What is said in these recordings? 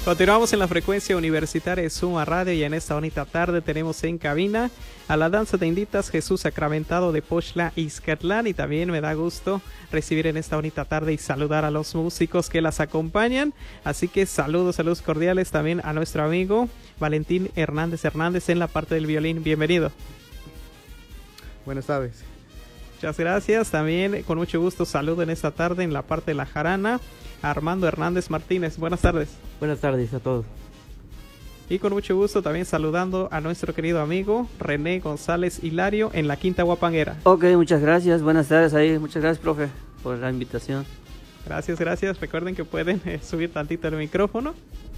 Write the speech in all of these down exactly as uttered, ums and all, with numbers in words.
Continuamos en la frecuencia universitaria de Suma Radio y en esta bonita tarde tenemos en cabina a la danza de Inditas Jesús Sacramentado de Poxtla, Ixcatlán, y también me da gusto recibir en esta bonita tarde y saludar a los músicos que las acompañan. Así que saludos, saludos cordiales también a nuestro amigo Valentín Hernández Hernández en la parte del violín. Bienvenido. Buenas tardes. Muchas gracias. También con mucho gusto saludo en esta tarde en la parte de la jarana a Armando Hernández Martínez. Buenas tardes. Buenas tardes a todos. Y con mucho gusto también saludando a nuestro querido amigo René González Hilario en la Quinta Huapanguera. Ok, muchas gracias. Buenas tardes ahí. Muchas gracias, profe, por la invitación. Gracias, gracias. Recuerden que pueden eh, subir tantito el micrófono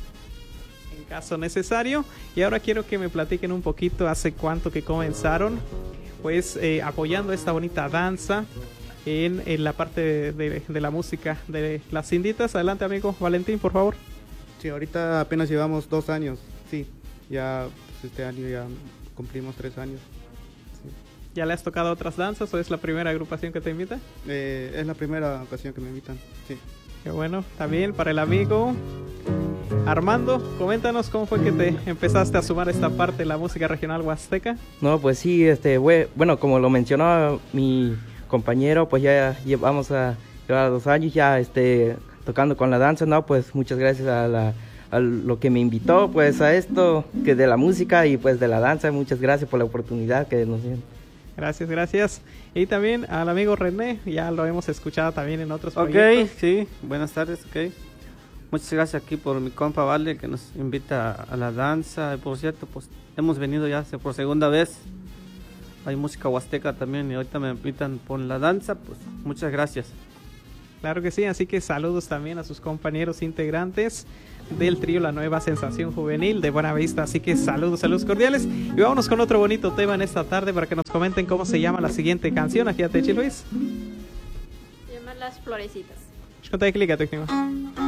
en caso necesario. Y ahora quiero que me platiquen un poquito hace cuánto que comenzaron pues eh, apoyando esta bonita danza en, en la parte de, de, de la música de las Inditas. Adelante, amigo Valentín, por favor. Sí, ahorita apenas llevamos dos años, sí, ya pues, este año ya cumplimos tres años. Sí. ¿Ya le has tocado otras danzas o es la primera agrupación que te invita? Eh, es la primera ocasión que me invitan, sí. Qué bueno, también para el amigo Armando, coméntanos cómo fue que te empezaste a sumar esta parte de la música regional huasteca. No, pues sí, este, bueno, como lo mencionó mi compañero, pues ya llevamos a, a dos años ya este, tocando con la danza, ¿no? Pues muchas gracias a, la, a lo que me invitó, pues a esto, que de la música y pues de la danza, muchas gracias por la oportunidad que nos dieron. Gracias, gracias. Y también al amigo René, ya lo hemos escuchado también en otros proyectos. Ok, sí, buenas tardes, ok. Muchas gracias aquí por mi compa Vale, que nos invita a la danza. Y por cierto, pues hemos venido ya por segunda vez. Hay música huasteca también y ahorita me invitan por la danza, pues muchas gracias. Claro que sí, así que saludos también a sus compañeros integrantes del trío La Nueva Sensación Juvenil de Buenavista. Así que saludos, saludos cordiales. Y vámonos con otro bonito tema en esta tarde para que nos comenten cómo se llama la siguiente canción. Aquí a Techi Luis. Se llama Las Florecitas. Conta aí, clica, técnico.